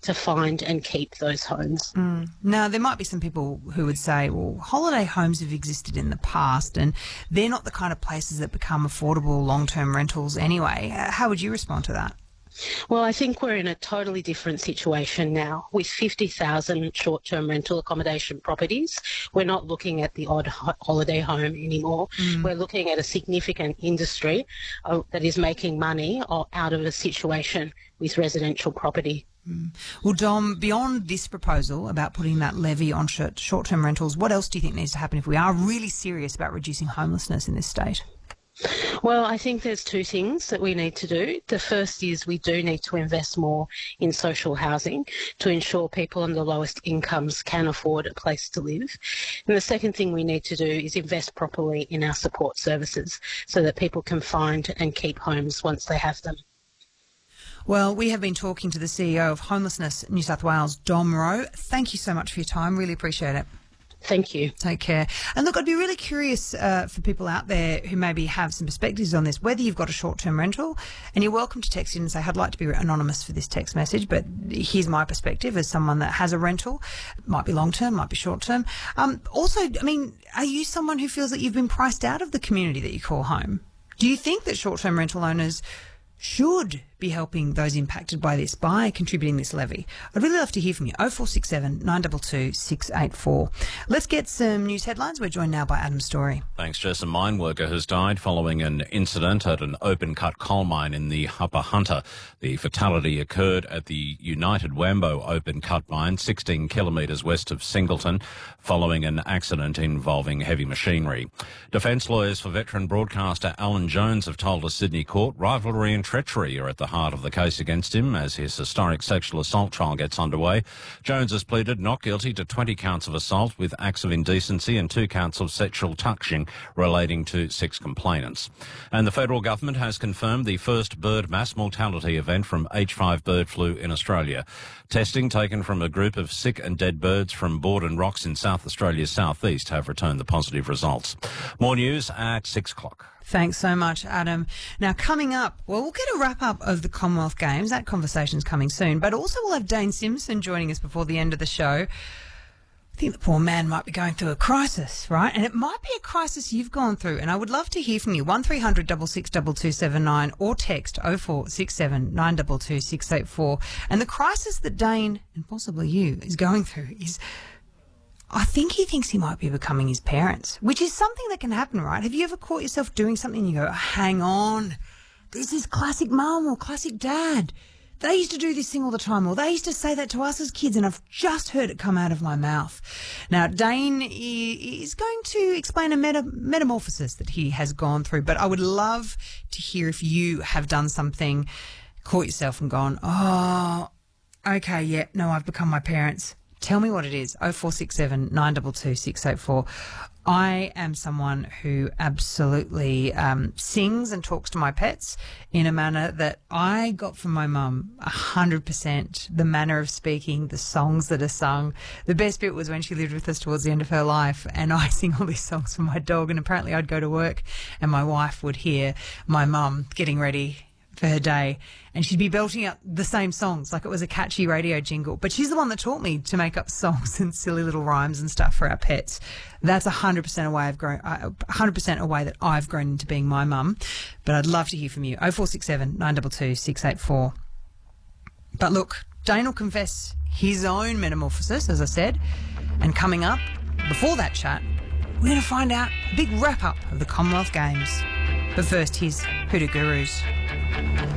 to find and keep those homes. Now, there might be some people who would say, well, holiday homes have existed in the past and they're not the kind of places that become affordable long-term rentals anyway. How would you respond to that? Well, I think we're in a totally different situation now. With 50,000 short-term rental accommodation properties, we're not looking at the odd holiday home anymore. We're looking at a significant industry that is making money out of a situation with residential property. Well, Dom, beyond this proposal about putting that levy on short-term rentals, what else do you think needs to happen if we are really serious about reducing homelessness in this state? Well, I think there's two things that we need to do. The first is we do need to invest more in social housing to ensure people on the lowest incomes can afford a place to live. And the second thing we need to do is invest properly in our support services so that people can find and keep homes once they have them. Well, we have been talking to the CEO of Homelessness New South Wales, Dom Rowe. Thank you so much for your time. Really appreciate it. Thank you. Take care. And look, I'd be really curious for people out there who maybe have some perspectives on this, whether you've got a short-term rental, and you're welcome to text in and say, I'd like to be anonymous for this text message, but here's my perspective as someone that has a rental. It might be long-term, might be short-term. Also, I mean, are you someone who feels that you've been priced out of the community that you call home? Do you think that short-term rental owners should be helping those impacted by this by contributing this levy? I'd really love to hear from you. 0467 922 684. Let's get some news headlines. We're joined now by Adam Story. Thanks, Jess. A mine worker has died following an incident at an open-cut coal mine in the Upper Hunter. The fatality occurred at the United Wambo open-cut mine, 16 kilometres west of Singleton, following an accident involving heavy machinery. Defence lawyers for veteran broadcaster Alan Jones have told a Sydney court rivalry and treachery are at the heart of the case against him as his historic sexual assault trial gets underway. Jones has pleaded not guilty to 20 counts of assault with acts of indecency and 2 counts of sexual touching relating to 6 complainants. And the federal government has confirmed the first bird mass mortality event from H5 bird flu in Australia. Testing taken from a group of sick and dead birds from Borden Rocks in South Australia's southeast have returned the positive results. More news at 6 o'clock. Thanks so much, Adam. Now, coming up, well, we'll get a wrap-up of the Commonwealth Games. That conversation's coming soon. But also we'll have Dane Simpson joining us before the end of the show. I think the poor man might be going through a crisis, right? And it might be a crisis you've gone through. And I would love to hear from you. 1300 662279 or text 0467 922 684. And the crisis that Dane, and possibly you, is going through is, I think he thinks he might be becoming his parents, which is something that can happen, right? Have you ever caught yourself doing something and you go, hang on, this is classic mum or classic dad. They used to do this thing all the time, or they used to say that to us as kids, and I've just heard it come out of my mouth. Now, Dane is going to explain a metamorphosis that he has gone through, but I would love to hear if you have done something, caught yourself and gone, oh, okay, yeah, no, I've become my parents. Tell me what it is. 0467 922 684. I am someone who absolutely sings and talks to my pets in a manner that I got from my mum, 100%. The manner of speaking, the songs that are sung. The best bit was when she lived with us towards the end of her life, and I sing all these songs for my dog, and apparently I'd go to work and my wife would hear my mum getting ready for her day, and she'd be belting out the same songs like it was a catchy radio jingle. But she's the one that taught me to make up songs and silly little rhymes and stuff for our pets. That's 100% a way I've grown, 100% a way that I've grown into being my mum. But I'd love to hear from you. 0467 922 684. But look, Dane will confess his own metamorphosis, as I said. And coming up, before that chat, we're going to find out a big wrap-up of the Commonwealth Games. But first, here's Hoodoo Gurus.